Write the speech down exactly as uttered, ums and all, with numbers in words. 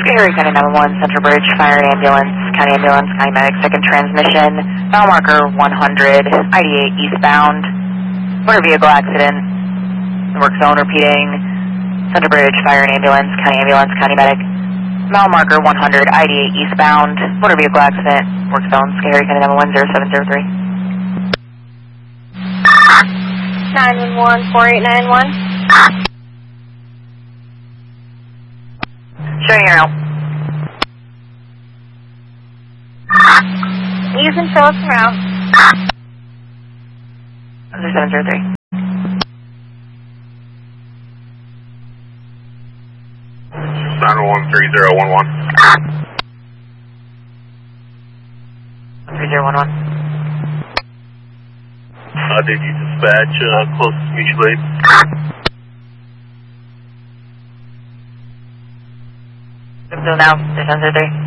Erie County nine one one, Central Bridge, fire and ambulance, county ambulance, county medic, second transmission, mile marker one hundred, I D eight eastbound, motor vehicle accident, work zone repeating, Central Bridge, fire and ambulance, county ambulance, county medic, mile marker one hundred, I D eight eastbound, motor vehicle accident, work zone, Erie County nine one one, zero seven zero three. nine one one, four eight nine one. Showing your help. Using Phillips route. zero seven zero three. nine one three zero one one. three zero one one. Uh, did you dispatch uh, closest mutual aid? So now, zero seven zero three.